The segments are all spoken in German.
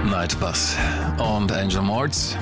Nightbus und Angel Mords.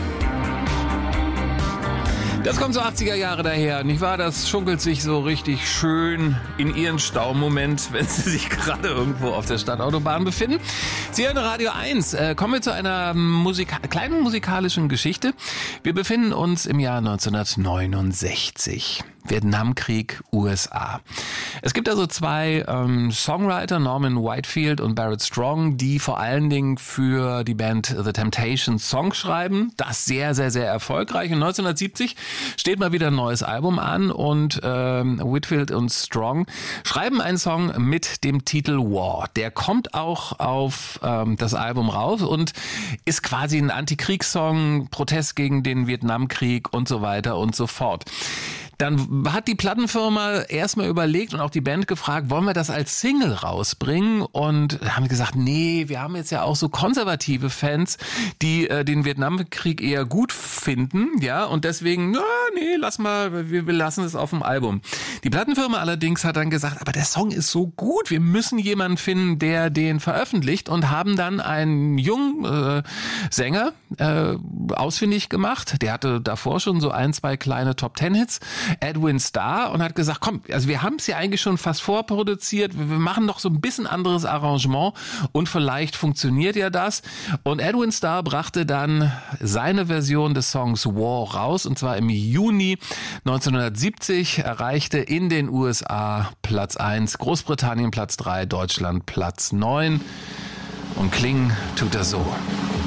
Das kommt so 80er Jahre daher, nicht wahr? Das schunkelt sich so richtig schön in ihren Staumoment, wenn sie sich gerade irgendwo auf der Stadtautobahn befinden. Sie hören Radio 1. Kommen wir zu einer kleinen musikalischen Geschichte. Wir befinden uns im Jahr 1969. Vietnamkrieg, USA. Es gibt also zwei Songwriter, Norman Whitefield und Barrett Strong, die vor allen Dingen für die Band The Temptations Songs schreiben. Das sehr, sehr, sehr erfolgreich. Und 1970 steht mal wieder ein neues Album an und Whitefield und Strong schreiben einen Song mit dem Titel War. Der kommt auch auf das Album raus und ist quasi ein Antikriegssong, Protest gegen den Vietnamkrieg und so weiter und so fort. Dann hat die Plattenfirma erstmal überlegt und auch die Band gefragt, wollen wir das als Single rausbringen? Und haben gesagt, nee, wir haben jetzt ja auch so konservative Fans, die den Vietnamkrieg eher gut finden, ja, und deswegen, nee, lass mal, wir lassen es auf dem Album. Die Plattenfirma allerdings hat dann gesagt, aber der Song ist so gut, wir müssen jemanden finden, der den veröffentlicht, und haben dann einen jungen Sänger ausfindig gemacht. Der hatte davor schon so 1-2 kleine Top-10-Hits. Edwin Starr, und hat gesagt, komm, also wir haben es ja eigentlich schon fast vorproduziert, wir machen noch so ein bisschen anderes Arrangement und vielleicht funktioniert ja das. Und Edwin Starr brachte dann seine Version des Songs War raus, und zwar im Juni 1970, erreichte in den USA Platz 1, Großbritannien Platz 3, Deutschland Platz 9, und klingen tut er so.